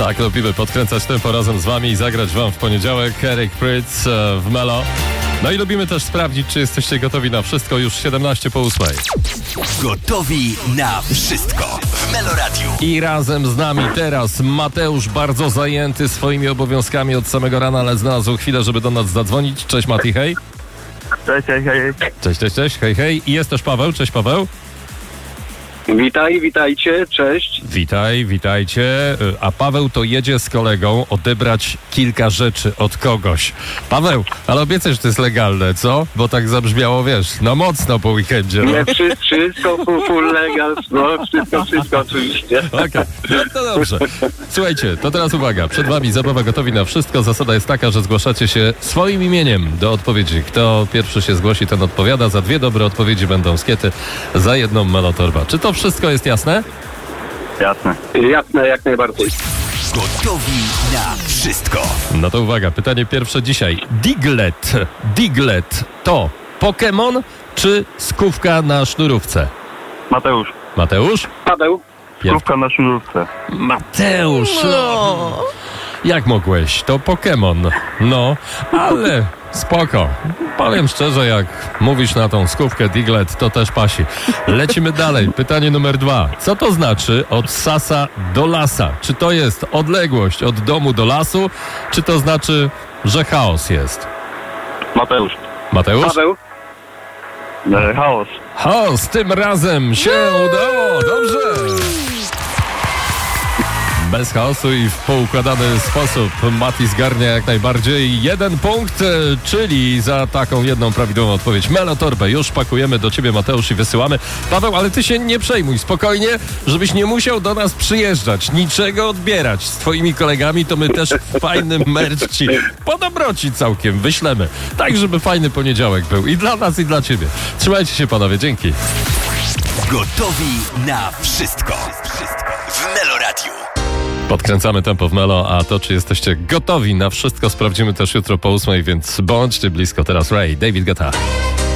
Tak, lubimy podkręcać tempo razem z wami i zagrać wam w poniedziałek. Eric Prydz w Melo. No i lubimy też sprawdzić, czy jesteście gotowi na wszystko. Już 17:08. Gotowi na wszystko w Melo Radiu. I razem z nami teraz Mateusz, bardzo zajęty swoimi obowiązkami od samego rana, ale znalazł chwilę, żeby do nas zadzwonić. Cześć Mati, hej. Cześć, hej. Cześć, hej. I jest też Paweł. Cześć Paweł. Witajcie, cześć. Witajcie. A Paweł to jedzie z kolegą odebrać kilka rzeczy od kogoś. Paweł, ale obiecaj, że to jest legalne, co? Bo tak zabrzmiało, wiesz, no mocno po weekendzie. No. Nie, wszystko full legal, no wszystko oczywiście. Okej, no to dobrze. Słuchajcie, to teraz uwaga, przed wami zabawa Gotowi na wszystko. Zasada jest taka, że zgłaszacie się swoim imieniem do odpowiedzi. Kto pierwszy się zgłosi, ten odpowiada. Za 2 dobre odpowiedzi będą skiety, za 1 melotorba. Czy to wszystko jest jasne? Jasne, jak najbardziej. Gotowi na wszystko. No to uwaga, pytanie pierwsze dzisiaj. Diglett to Pokémon czy skówka na sznurówce? Mateusz? Paweł? Skówka na sznurówce. Mateusz! No. Jak mogłeś? To Pokémon. No, ale spoko. Powiem szczerze, jak mówisz na tą skówkę Diglett, to też pasi. Lecimy dalej. Pytanie numer 2. Co to znaczy od sasa do lasa? Czy to jest odległość od domu do lasu, czy to znaczy, że chaos jest? Mateusz? Paweł? Chaos. Chaos, tym razem się udało. Dobrze. Bez chaosu i w poukładany sposób Mati zgarnia jak najbardziej 1 punkt, czyli za taką jedną prawidłową odpowiedź melotorbę już pakujemy do ciebie, Mateusz, i wysyłamy. Paweł, ale ty się nie przejmuj, spokojnie, żebyś nie musiał do nas przyjeżdżać, niczego odbierać z twoimi kolegami, to my też fajny merch ci po dobroci całkiem wyślemy, tak żeby fajny poniedziałek był i dla nas, i dla ciebie. Trzymajcie się, panowie, dzięki. Gotowi na wszystko w Melo Radiu. Podkręcamy tempo w Melo, a to, czy jesteście gotowi na wszystko, sprawdzimy też jutro po 8, więc bądźcie blisko. Teraz Ray, David Guetta.